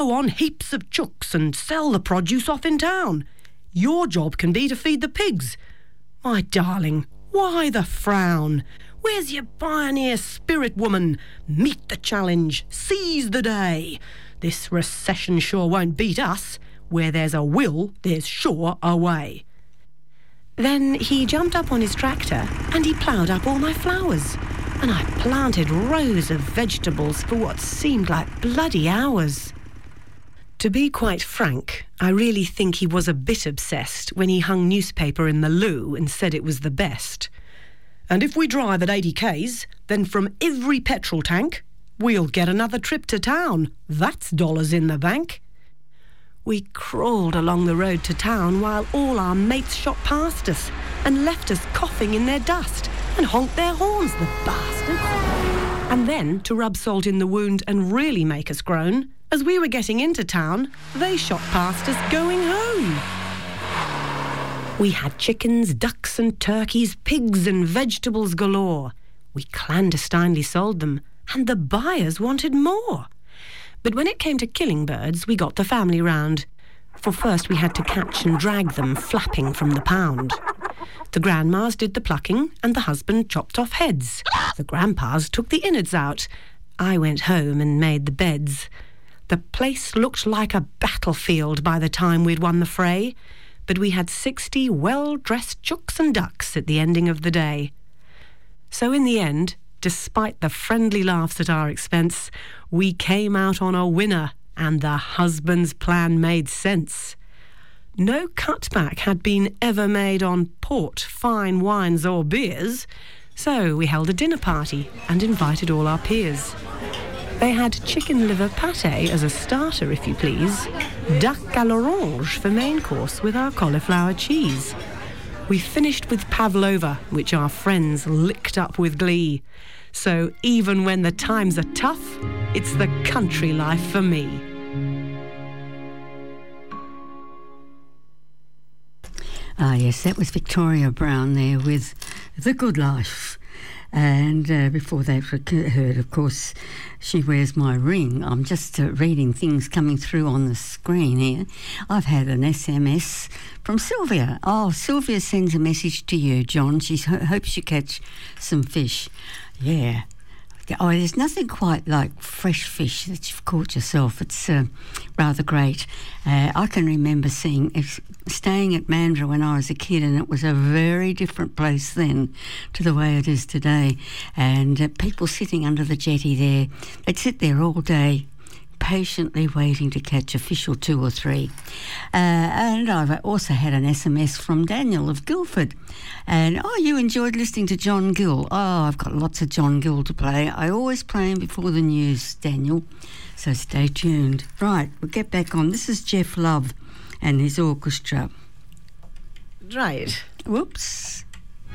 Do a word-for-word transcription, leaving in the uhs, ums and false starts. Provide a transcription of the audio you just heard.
on heaps of chooks and sell the produce off in town. Your job can be to feed the pigs. My darling, why the frown? Where's your pioneer spirit, woman? Meet the challenge, seize the day. This recession sure won't beat us. Where there's a will, there's sure a way. Then he jumped up on his tractor and he ploughed up all my flowers. And I planted rows of vegetables for what seemed like bloody hours. To be quite frank, I really think he was a bit obsessed when he hung newspaper in the loo and said it was the best. And if we drive at eighty kays, then from every petrol tank, we'll get another trip to town. That's dollars in the bank. We crawled along the road to town while all our mates shot past us and left us coughing in their dust and honked their horns, the bastards. And then, to rub salt in the wound and really make us groan, as we were getting into town, they shot past us going home. We had chickens, ducks and turkeys, pigs and vegetables galore. We clandestinely sold them, and the buyers wanted more. But when it came to killing birds, we got the family round. For first we had to catch and drag them flapping from the pound. The grandmas did the plucking and the husband chopped off heads. The grandpas took the innards out. I went home and made the beds. The place looked like a battlefield by the time we'd won the fray, but we had sixty well-dressed chooks and ducks at the ending of the day. So in the end, despite the friendly laughs at our expense, we came out on a winner, and the husband's plan made sense. No cutback had been ever made on port, fine wines or beers, so we held a dinner party and invited all our peers. They had chicken liver pâté as a starter, if you please, duck à l'orange for main course with our cauliflower cheese. We finished with pavlova, which our friends licked up with glee. So even when the times are tough, it's the country life for me. Ah, yes, that was Victoria Brown there with The Good Life. And uh, before that, heard, of course, She Wears My Ring. I'm just uh, reading things coming through on the screen here. I've had an S M S from Sylvia. Oh, Sylvia sends a message to you, John. She ho- hopes you catch some fish. Yeah. Oh, there's nothing quite like fresh fish that you've caught yourself. It's uh, rather great. Uh, I can remember seeing, staying at Mandurah when I was a kid, and it was a very different place then to the way it is today. And uh, people sitting under the jetty there, they'd sit there all day, patiently waiting to catch a fish or two or three. Uh, and I've also had an S M S from Daniel of Guildford. And, oh, you enjoyed listening to John Gill. Oh, I've got lots of John Gill to play. I always play him before the news, Daniel. So stay tuned. Right, we'll get back on. This is Jeff Love and his orchestra. Right. Whoops.